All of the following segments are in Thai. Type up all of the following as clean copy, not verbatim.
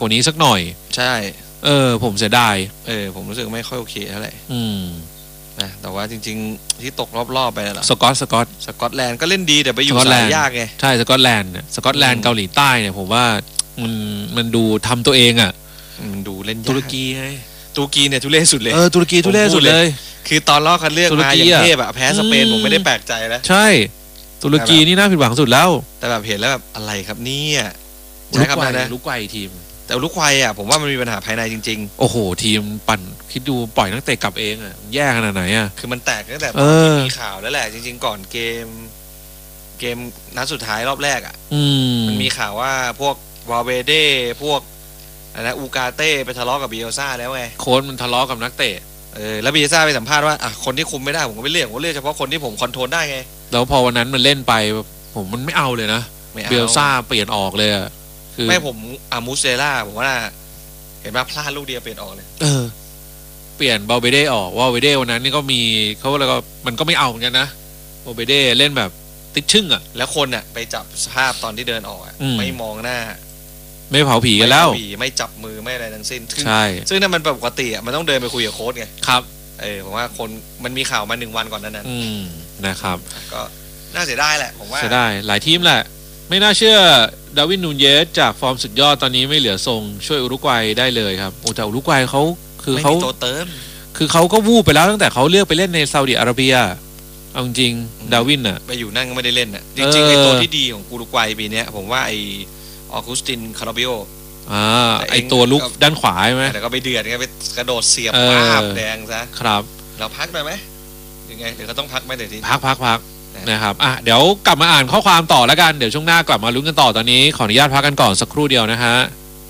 ว่านี้สักหน่อยใช่ผมเสียดายผมรู้สึกไม่ค่อยโอเคเท่าไหร่นะแต่ว่าจริงๆที่ตกรอบๆไปแล้วสกอตแลนด์ก็เล่นดีแต่ไปอยู่สายยากไงใช่สกอตแลนด์เกาหลีใต้เนี่ยผมว่ามันดูทำตัวเองอ่ะมันดูเล่นยากตุรกีไงตุรกีเนี่ยทุเรศสุดเลยตุรกีทุเรศสุดเลยคือตอนรอบคัดเลือกมาอย่างเทพอะแพ้สเปนผมไม่ได้แปลกใจแล้วใช่ตุรกีนี่น่าผิดหวังสุดแล้วแต่แบบเห็นแล้วแบบอะไรครับเนี่ยใช่ครับนะลูกไกวทีมแต่ลูกไกวอ่ะผมว่ามันมีปัญหาภายในจริงๆโอ้โหทีมปั่นคิดดูปล่อยนักเตะกลับเองอ่ะแย่ขนาดไหนอ่ะคือมันแตกตั้งแต่ตอนที่มีข่าวแล้วแหละจริงๆก่อนเกมนัดสุดท้ายรอบแรกอ่ะมันมีข่าวว่าพวกวาเวเด้พวกอะไรนะอูกาเต้ไปทะเลาะกับบิเอลซ่าแล้วไงโค้ชมันทะเลาะกับนักเตะแล้วบิเอลซ่าไปสัมภาษณ์ว่าคนที่คุมไม่ได้ผมก็ไม่เลือกผมเลือกเฉพาะคนที่ผมคอนโทรลได้ไงแล้วพอวันนั้นมันเล่นไปผมมันไม่เอาเลยนะบิเอลซ่าเปลี่ยนออกเลยอ่ะคือไม่ผมมูสเซล่าผมว่าเห็นว่าพลาดลูกเดียวเปลี่ยนออกเลยเปลี่ยนบาเบเด้ออกว่าเบเด้วันนั้นนี่ก็มีเขาแล้วก็มันก็ไม่เอาเหมือนกันนะบาเบเด้เล่นแบบติดชึ่งอ่ะแล้วคนอ่ะไปจับสภาพตอนที่เดินออกไม่มองหน้าไม่เผาผีกันแล้วไม่จับมือไม่อะไรทั้งสิ้นใช่ซึ่งนั่นมันปกติอ่ะมันต้องเดินไปคุยกับโค้ชไงครับผมว่าคนมันมีข่าวมา1 วันก่อนนั้นนะครับก็น่าเสียดายแหละผมว่าเสียดายหลายทีมแหละไม่น่าเชื่อดาร์วินนูนเยสจากฟอร์มสุดยอดตอนนี้ไม่เหลือทรงช่วยอุรุกวัยได้เลยครับโอ้แต่อุรุกวัยเขาคือเขาโตเติมคือเขาก็วูบไปแล้วตั้งแต่เขาเลือกไปเล่นในซาอุดิอาระเบียเอาจริงดาร์วินอ่ะไปอยู่นั่นก็ไม่ได้เล่นอ่ะจริงๆไอ้ตัวที่ดีของอุรุกวัยปีนี้ผมว่าไอ้ออกุสตินคาราบิโอไอตัวลุกด้านขวาใช่ไหมแต่ก็ไปเดือดไงไปกระโดดเสียบป้าบแดงซะครับเราพักหน่อยไหมยังไงเดี๋ยวเขาต้องพักไหมเดี๋ยวทีพักนะครับเดี๋ยวกลับมาอ่านข้อความต่อแล้วกันเดี๋ยวช่วงหน้ากลับมาลุ้นกันต่อตอนนี้ขออนุญาตพักกันก่อนสักครู่เดียวนะฮะ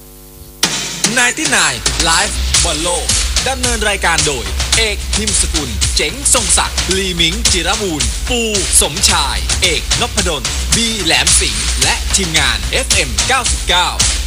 99 Live บอลโลกดำเนินรายการโดยเอกพิมพ์สกุลเจ๋งทรงศักดิ์ลีมิงจิรบูรณ์ปูสมชายเอกนพดลบีแหลมสิงห์และทีมงาน FM 99